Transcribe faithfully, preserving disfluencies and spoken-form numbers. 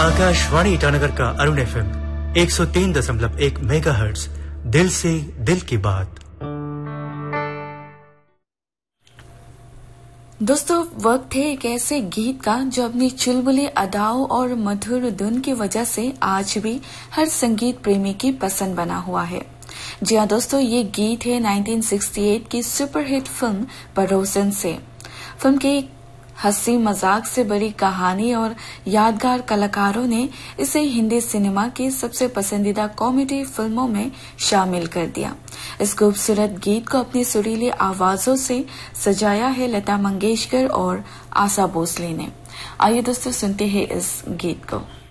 आकाशवाणी ईटानगर का अरुण एफएम एक सौ तीन दशमलव एक मेगा हर्ट्ज, दिल से दिल की बात। दोस्तों, वक्त है एक ऐसे गीत का जो अपनी चुलबुली अदाओं और मधुर धुन की वजह से आज भी हर संगीत प्रेमी की पसंद बना हुआ है। जी हाँ दोस्तों, ये गीत है उन्नीस सौ अड़सठ की सुपरहिट फिल्म पड़ोसन से। फिल्म की हंसी मजाक से बड़ी कहानी और यादगार कलाकारों ने इसे हिंदी सिनेमा की सबसे पसंदीदा कॉमेडी फिल्मों में शामिल कर दिया। इस खूबसूरत गीत को अपनी सुरीली आवाजों से सजाया है लता मंगेशकर और आशा भोसले ने। आइए दोस्तों, सुनते हैं इस गीत को।